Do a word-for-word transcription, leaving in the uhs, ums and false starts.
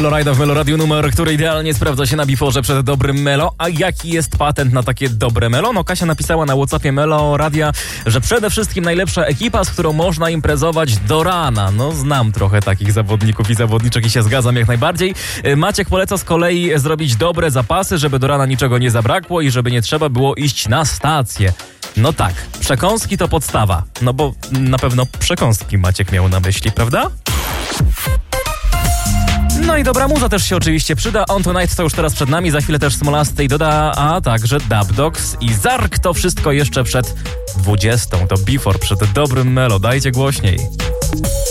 Florida w Meloradiu, numer, który idealnie sprawdza się na biforze przed dobrym Melo. A jaki jest patent na takie dobre Melo? No Kasia napisała na WhatsAppie Meloradia, że przede wszystkim najlepsza ekipa, z którą można imprezować do rana. No znam trochę takich zawodników i zawodniczek i się zgadzam jak najbardziej. Maciek poleca z kolei zrobić dobre zapasy, żeby do rana niczego nie zabrakło i żeby nie trzeba było iść na stację. No tak, przekąski to podstawa. No bo na pewno przekąski Maciek miał na myśli, prawda? No i dobra muza też się oczywiście przyda. On Tonight to już teraz przed nami, za chwilę też Smolasty doda, a także Dub Dogs i Zark. To wszystko jeszcze przed dwudziestą. To Before, przed dobrym Melo. Dajcie głośniej.